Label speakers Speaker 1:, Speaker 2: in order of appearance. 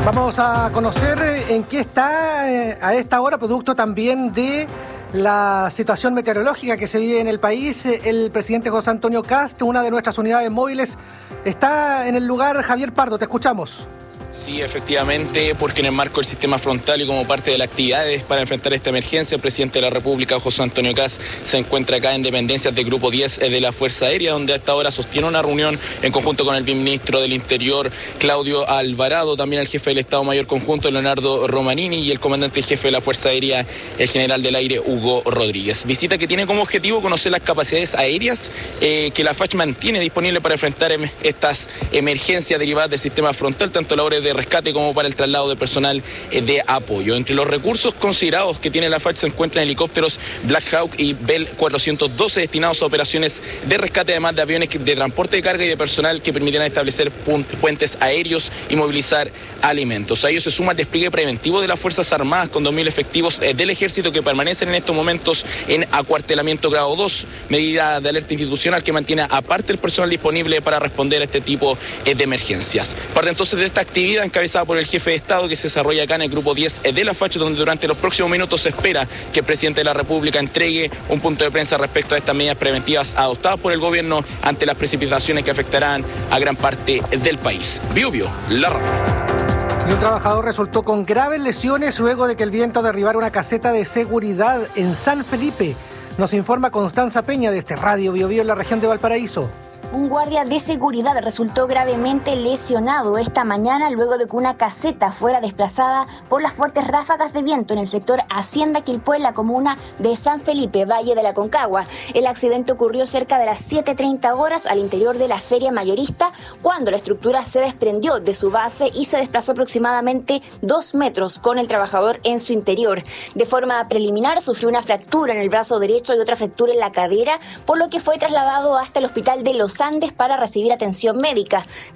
Speaker 1: Vamos a conocer en qué está a esta hora, producto también de la situación meteorológica que se vive en el país. El presidente José Antonio Kast, una de nuestras unidades móviles, está en el lugar. Javier Pardo, te escuchamos.
Speaker 2: Sí, efectivamente, porque en el marco del sistema frontal y como parte de las actividades para enfrentar esta emergencia, el presidente de la República, José Antonio Kast, se encuentra acá en dependencias del Grupo 10 de la Fuerza Aérea, donde a esta hora sostiene una reunión en conjunto con el viceministro del Interior, Claudio Alvarado, también el jefe del Estado Mayor Conjunto, Leonardo Romanini, y el comandante en jefe de la Fuerza Aérea, el general del aire, Hugo Rodríguez. Visita que tiene como objetivo conocer las capacidades aéreas que la FACH mantiene disponible para enfrentar estas emergencias derivadas del sistema frontal, tanto a la hora de rescate como para el traslado de personal de apoyo. Entre los recursos considerados que tiene la FACH se encuentran helicópteros Black Hawk y Bell 412 destinados a operaciones de rescate, además de aviones de transporte de carga y de personal que permitirán establecer puentes aéreos y movilizar alimentos. A ello se suma el despliegue preventivo de las Fuerzas Armadas con 2.000 efectivos del Ejército que permanecen en estos momentos en acuartelamiento grado 2, medida de alerta institucional que mantiene aparte el personal disponible para responder a este tipo de emergencias. Parte entonces de esta actividad encabezada por el jefe de Estado que se desarrolla acá en el Grupo 10 de la FACH, donde durante los próximos minutos se espera que el presidente de la República entregue un punto de prensa respecto a estas medidas preventivas adoptadas por el gobierno ante las precipitaciones que afectarán a gran parte del país. Biobio, la radio.
Speaker 1: Y un trabajador resultó con graves lesiones luego de que el viento derribara una caseta de seguridad en San Felipe. Nos informa Constanza Peña de este Radio Biobío en la región de Valparaíso.
Speaker 3: Un guardia de seguridad resultó gravemente lesionado esta mañana luego de que una caseta fuera desplazada por las fuertes ráfagas de viento en el sector Hacienda Quilpué, en la comuna de San Felipe, Valle de la Concagua. El accidente ocurrió cerca de las 7:30 horas al interior de la feria mayorista, cuando la estructura se desprendió de su base y se desplazó aproximadamente 2 metros con el trabajador en su interior. De forma preliminar sufrió una fractura en el brazo derecho y otra fractura en la cadera, por lo que fue trasladado hasta el hospital de Los Andes para recibir atención médica.